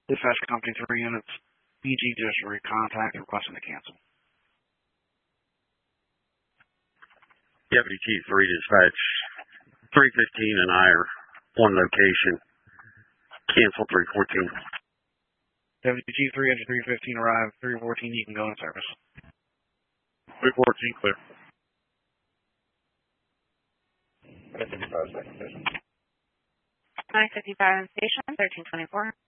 Dispatch Company 3 units, BG District, contact requesting to cancel. Deputy Chief 3 Dispatch 315 and I are one location. Cancel 314. Deputy Chief 3 Engine 315 arrived. 314, you can go in service. 314, clear. 955 in station, 1324.